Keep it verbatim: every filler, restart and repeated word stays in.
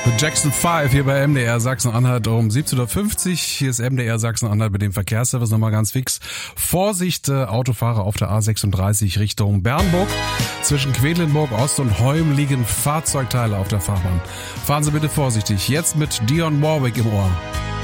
Mit Jackson fünf hier bei M D R Sachsen-Anhalt um siebzehn Uhr fünfzig. Hier ist M D R Sachsen-Anhalt mit dem Verkehrsservice nochmal ganz fix. Vorsicht, äh, Autofahrer auf der A sechsunddreißig Richtung Bernburg. Zwischen Quedlinburg Ost und Heum liegen Fahrzeugteile auf der Fahrbahn. Fahren Sie bitte vorsichtig. Jetzt mit Dionne Warwick im Ohr.